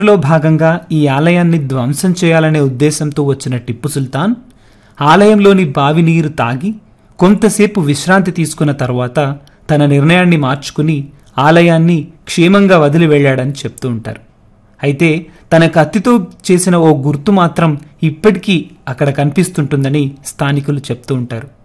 లో భాగంగా ఈ ఆలయాన్ని ధ్వంసం చేయాలనే ఉద్దేశంతో వచ్చిన టిప్పు సుల్తాన్ ఆలయంలోని బావి నీరు తాగి కొంతసేపు విశ్రాంతి తీసుకున్న తర్వాత తన నిర్ణయాన్ని మార్చుకుని ఆలయాన్ని క్షేమంగా వదిలి వెళ్ళాడని చెప్తూ ఉంటారు. అయితే తన కత్తితో చేసిన ఓ గుర్తు మాత్రం ఇప్పటికీ అక్కడ కనిపిస్తుంటుందని స్థానికులు చెప్తూ ఉంటారు.